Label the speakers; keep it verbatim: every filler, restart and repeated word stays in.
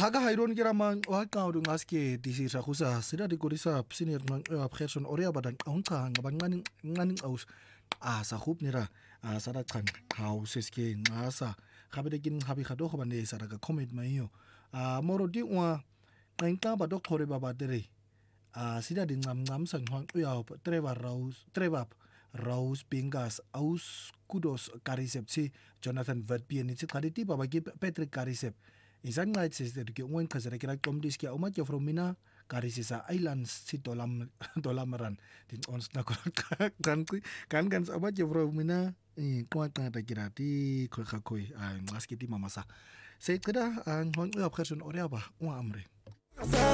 Speaker 1: haka hairon kira mang wa ka ru ngaske disi sa khusa sira di korisa senior mang person oria badan onqa ngabanqani ngani aus a sa khup nira a sara qhan house ske ngasa khabede kin khabi khado khobane sara ka comment mayo a moro di wa nqa ba do khore baba tere a sira di ngam ngam sang hwang uya treva raus treva raus pingas aus kudos karisepsi Jonathan Verpien ni tsikaditi baba ki Patrick Karisep isang night sister ki ungwen khazara kira komdis ki uma ke from mina karisisa islands si tolam tolamaran din ons na kan kan kan sama ke from mina i kwa ta kira ti kha khoi a ngaski ti mamasa se kada an hon ya person oria ba wa amre